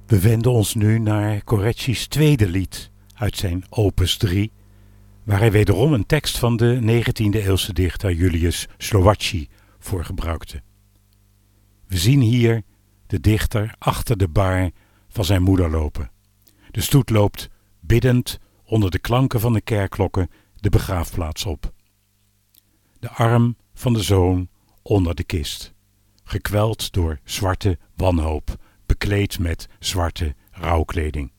We wenden ons nu naar Correcci's tweede lied uit zijn opus 3, waar hij wederom een tekst van de 19e-eeuwse dichter Julius Slowacki voor gebruikte. We zien hier de dichter achter de bar van zijn moeder lopen. De stoet loopt biddend onder de klanken van de kerkklokken de begraafplaats op. De arm van de zoon onder de kist, gekweld door zwarte wanhoop, bekleed met zwarte rouwkleding.